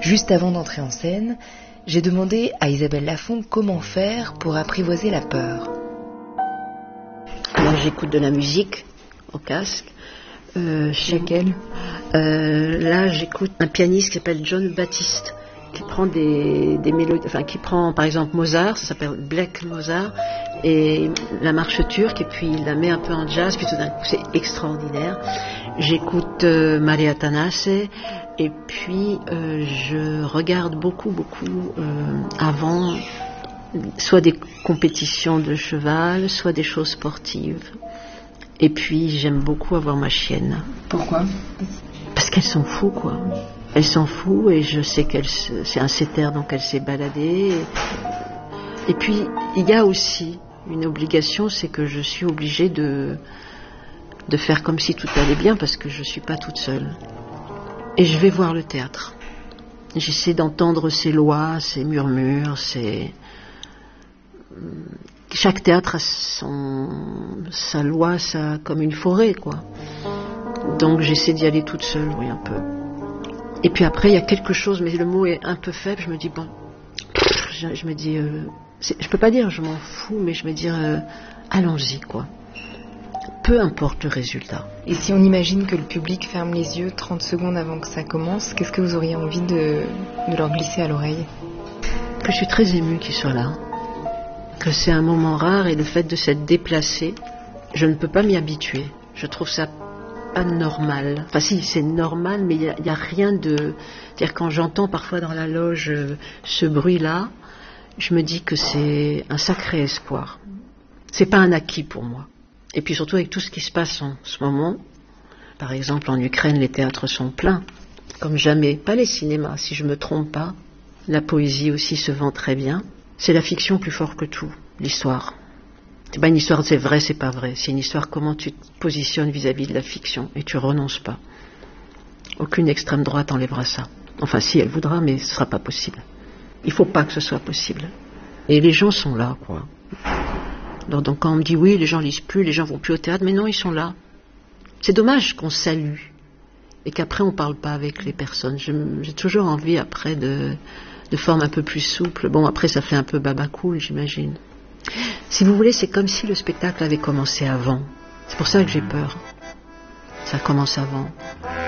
Juste avant d'entrer en scène, j'ai demandé à Isabelle Lafont comment faire pour apprivoiser la peur. Alors j'écoute de la musique au casque. Laquelle ? Là j'écoute un pianiste qui s'appelle John Baptiste, qui prend des mélodies, enfin qui prend par exemple Mozart, ça s'appelle Black Mozart, et la marche turque, et puis il la met un peu en jazz, puis tout d'un coup c'est extraordinaire. J'écoute Maria Tanase, et puis je regarde beaucoup avant, soit des compétitions de cheval, soit des choses sportives. Et puis j'aime beaucoup avoir ma chienne. Pourquoi ? Parce qu'elle s'en fout, quoi. Elle s'en fout, et je sais c'est un setter, donc elle s'est baladée. Et puis il y a aussi une obligation, c'est que je suis obligée de faire comme si tout allait bien, parce que je ne suis pas toute seule. Et je vais voir le théâtre. J'essaie d'entendre ses lois, ses murmures, chaque théâtre a sa loi, comme une forêt, quoi. Donc j'essaie d'y aller toute seule, oui, un peu. Et puis après, il y a quelque chose, mais le mot est un peu faible, je me dis, bon, je me dis, je peux pas dire je m'en fous, mais je me dis, allons-y, quoi. Peu importe le résultat. Et si on imagine que le public ferme les yeux 30 secondes avant que ça commence, qu'est-ce que vous auriez envie de leur glisser à l'oreille ? Que je suis très émue qu'ils soient là, que c'est un moment rare, et le fait de s'être déplacé, je ne peux pas m'y habituer. Je trouve ça pas normal. Enfin si, c'est normal, mais il y a rien de... C'est-à-dire quand j'entends parfois dans la loge ce bruit-là, je me dis que c'est un sacré espoir. C'est pas un acquis pour moi. Et puis surtout avec tout ce qui se passe en ce moment, par exemple en Ukraine, les théâtres sont pleins, comme jamais. Pas les cinémas, si je me trompe pas. La poésie aussi se vend très bien. C'est la fiction plus fort que tout, l'histoire. C'est pas une histoire, c'est vrai, c'est pas vrai. C'est une histoire comment tu te positionnes vis-à-vis de la fiction, et tu renonces pas. Aucune extrême droite enlèvera ça. Enfin si, elle voudra, mais ce sera pas possible. Il faut pas que ce soit possible. Et les gens sont là, quoi. Donc quand on me dit oui, les gens lisent plus, les gens vont plus au théâtre, mais non, ils sont là. C'est dommage qu'on salue et qu'après on parle pas avec les personnes. J'ai toujours envie après de forme un peu plus souple. Bon, après ça fait un peu baba cool, j'imagine. Si vous voulez, c'est comme si le spectacle avait commencé avant. C'est pour ça que j'ai peur. Ça commence avant.